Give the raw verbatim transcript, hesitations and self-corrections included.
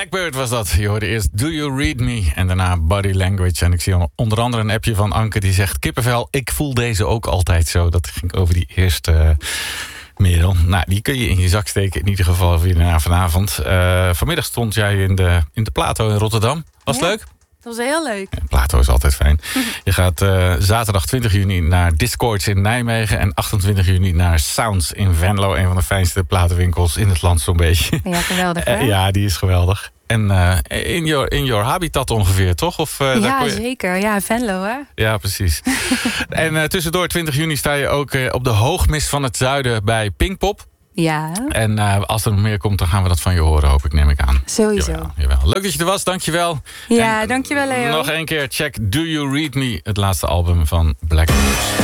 Blackbird was dat. Je hoorde eerst Do You Read Me en daarna Body Language. En ik zie onder andere een appje van Anke die zegt... kippenvel, ik voel deze ook altijd zo. Dat ging over die eerste uh, Merel. Nou, die kun je in je zak steken in ieder geval weer naar vanavond. Uh, vanmiddag stond jij in de, in de Plato in Rotterdam. Was het ja, leuk? Dat was heel leuk. Ja, Plato is altijd fijn. Je gaat uh, zaterdag twintig juni naar Discords in Nijmegen... en achtentwintig juni naar Sounds in Venlo. Een van de fijnste platenwinkels in het land zo'n beetje. Ja, geweldig hè? Uh, ja, die is geweldig. En uh, in, your, in your habitat ongeveer, toch? Of, uh, ja, daar kon je... zeker. Ja, Venlo hè? Ja, precies. En uh, tussendoor twintig juni sta je ook uh, op de Hoogmis van het Zuiden bij Pinkpop. Ja. En uh, als er nog meer komt, dan gaan we dat van je horen, hoop ik, neem ik aan. Sowieso. Jawel, jawel. Leuk dat je er was, dankjewel. Ja, en, dankjewel Leo. Nog één keer, check Do You Read Me, het laatste album van Blackbird.